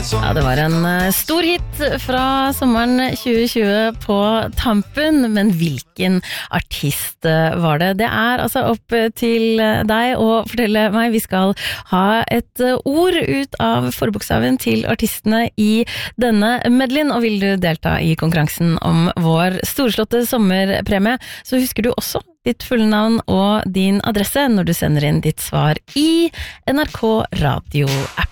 Ja, det var en stor hit fra sommeren 2020 på tampen, men hvilken artist var det? Det altså opp til deg å fortelle meg. Vi skal ha et ord ut av forbokstaven til artistene i denne medleyen, og vil du delta i konkurransen om vår storslåtte sommerpremie, så husker du også ditt fulle navn og din adresse når du sender inn ditt svar i NRK Radio-app.